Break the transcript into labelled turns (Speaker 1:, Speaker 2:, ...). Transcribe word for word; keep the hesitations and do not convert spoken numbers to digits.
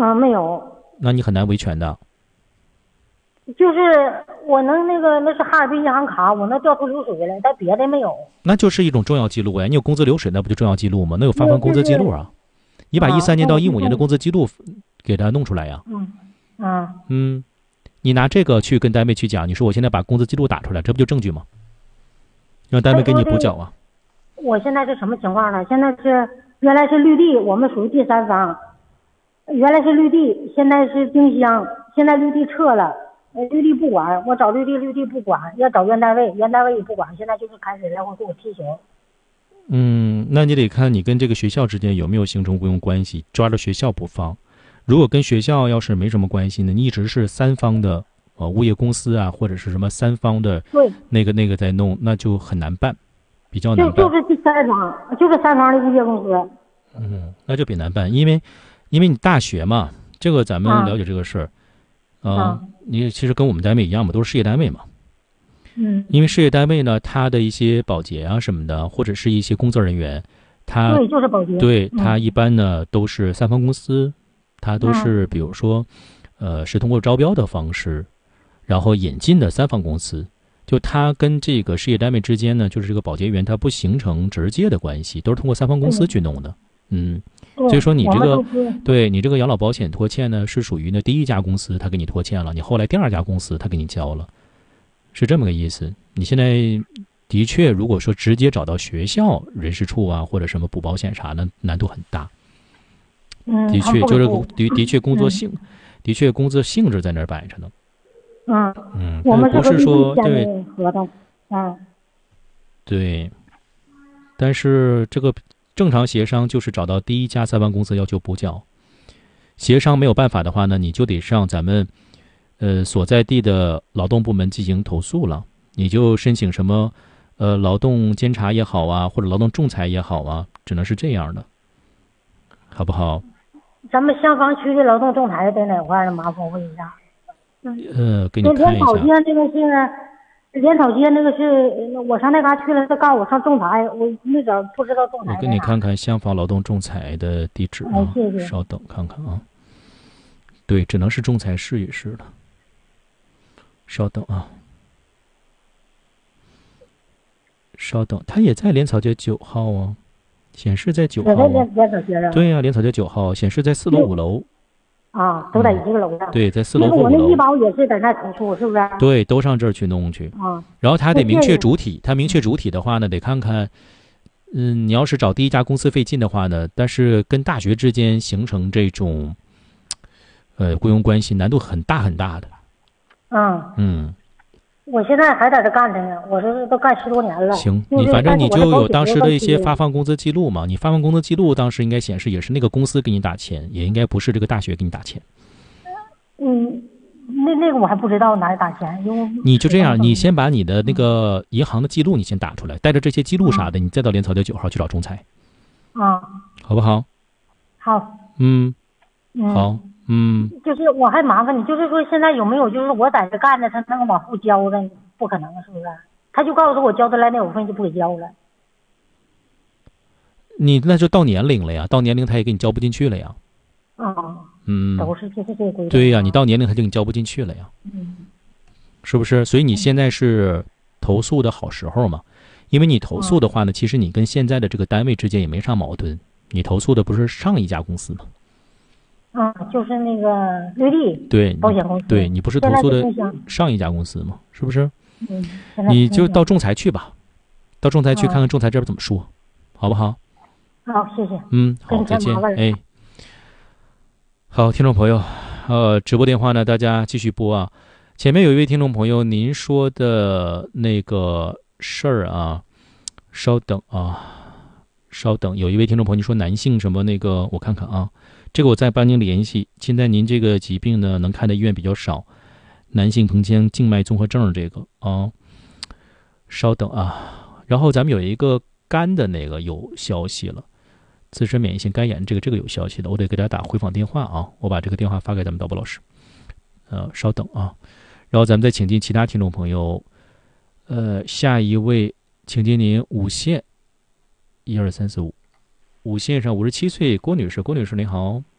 Speaker 1: 嗯，没有。
Speaker 2: 那你很难维权的。
Speaker 1: 就是我能那个，那是哈尔滨银行卡，我能调出流水来，但别的没有。
Speaker 2: 那就是一种重要记录呀，你有工资流水，那不就重要记录吗？那有发放工资记录啊。你把一三年到一五年的工资记录给他弄出来呀。
Speaker 1: 嗯嗯
Speaker 2: 嗯，你拿这个去跟单位去讲，你说我现在把工资记录打出来，这不就证据吗？让单位给你补缴啊。
Speaker 1: 我现在是什么情况呢？现在是原来是绿地，我们属于第三方，原来是绿地，现在是丁香，现在绿地撤了，绿地不管，我找绿地，绿地不管，要找原单位，原单位也不管，现在就是开始来回给我踢球。
Speaker 2: 嗯，那你得看你跟这个学校之间有没有形成雇佣关系，抓着学校不放。如果跟学校要是没什么关系呢，你一直是三方的呃物业公司啊，或者是什么三方的那个那个在弄，那就很难办，比较难办。
Speaker 1: 就就是第三方，就是三方的物业公司。
Speaker 2: 嗯，那就比难办，因为因为你大学嘛，这个咱们了解这个事儿，啊、呃，你其实跟我们单位一样嘛，都是事业单位嘛。
Speaker 1: 嗯，
Speaker 2: 因为事业单位呢，他的一些保洁啊什么的，或者是一些工作人员，他
Speaker 1: 对就是保洁，
Speaker 2: 对他一般呢都是三方公司，他都是比如说，呃，是通过招标的方式，然后引进的三方公司。就他跟这个事业单位之间呢，就是这个保洁员他不形成直接的关系，都是通过三方公司去弄的。嗯，所以说你这个对你这个养老保险拖欠呢，是属于呢第一家公司他给你拖欠了，你后来第二家公司他给你交了。是这么个意思。你现在的确，如果说直接找到学校人事处啊，或者什么补保险啥的，难度很大。
Speaker 1: 嗯，
Speaker 2: 的确，就是的的确工作性，嗯、的确工作性质在那儿摆着呢。
Speaker 1: 嗯
Speaker 2: 嗯，
Speaker 1: 我们
Speaker 2: 不是说对
Speaker 1: 合同，嗯，
Speaker 2: 对，但是这个正常协商就是找到第一家三方公司要求补缴，协商没有办法的话呢，你就得上咱们。呃，所在地的劳动部门进行投诉了，你就申请什么，呃，劳动监察也好啊，或者劳动仲裁也好啊，只能是这样的，好不好？
Speaker 1: 咱们香坊区的劳动仲裁在哪块呢？麻烦我问一下。
Speaker 2: 呃，给你看一下。
Speaker 1: 联草街那个是，联草街那个是，我上那嘎去了，他告诉我上仲裁，我那点不知道仲裁。
Speaker 2: 我给你看看香坊劳动仲裁的地址啊，
Speaker 1: 哎、谢谢。
Speaker 2: 稍等看看啊。对，只能是仲裁试一试了。稍等啊，稍等，他也在莲草街九号啊，显示在九号、啊。对呀、啊，莲草街九号显示在四楼五楼。
Speaker 1: 啊，都在一个楼上。
Speaker 2: 对，在四楼和五楼。
Speaker 1: 我那医保也是在那投诉，是不是？
Speaker 2: 对，都上这儿去弄去。
Speaker 1: 啊。
Speaker 2: 然后他得明确主体，他明确主体的话呢，得看看，嗯，你要是找第一家公司费劲的话呢，但是跟大学之间形成这种，呃，雇佣关系难度很大很大的。
Speaker 1: 嗯
Speaker 2: 嗯，
Speaker 1: 我现在还在这干着呢，我这都干十多年了。
Speaker 2: 行，你反正你就有当时的一些发放工资记录嘛，你发放工资记录当时应该显示也是那个公司给你打钱，也应该不是这个大学给你打钱。
Speaker 1: 嗯，那那个我还不知道哪里打钱，因为
Speaker 2: 你就这样，你先把你的那个银行的记录你先打出来，带着这些记录啥的，你再到莲草街九号去找仲裁。
Speaker 1: 啊，
Speaker 2: 好不好？
Speaker 1: 好。
Speaker 2: 嗯，
Speaker 1: 嗯
Speaker 2: 好。嗯，
Speaker 1: 就是我还麻烦你，就是说现在有没有就是我在这干着，他能往后交的？不可能是不是？他就告诉我交的来那五分就不给交了。
Speaker 2: 你那就到年龄了呀，到年龄他也给你交不进去了呀。
Speaker 1: 啊，
Speaker 2: 嗯，
Speaker 1: 都是就是这个规定。
Speaker 2: 对呀，你到年龄他就给你交不进去了呀。
Speaker 1: 嗯，
Speaker 2: 是不是？所以你现在是投诉的好时候嘛？因为你投诉的话呢，其实你跟现在的这个单位之间也没啥矛盾，你投诉的不是上一家公司吗？
Speaker 1: 啊，就是那个绿地
Speaker 2: 对
Speaker 1: 保险公司，
Speaker 2: 对你不是投诉的上一家公司吗？是不是？
Speaker 1: 嗯，
Speaker 2: 你就到仲裁去吧，到仲裁去看看仲裁这边怎么说，好不好？
Speaker 1: 好，谢谢。
Speaker 2: 嗯，好，再见。哎，好，听众朋友，呃，直播电话呢，大家继续拨啊。前面有一位听众朋友，您说的那个事儿啊，稍等啊，稍等，有一位听众朋友，你说男性什么那个，我看看啊。这个我再帮您联系。现在您这个疾病呢，能看的医院比较少，男性盆腔静脉综合症这个啊，稍等啊。然后咱们有一个肝的那个有消息了，自身免疫性肝炎这个这个有消息的，我得给大家打回访电话啊，我把这个电话发给咱们导播老师。呃，稍等啊。然后咱们再请进其他听众朋友，呃，下一位，请进您五线，一二三四五。五线上五十七岁郭女士，郭女士您好。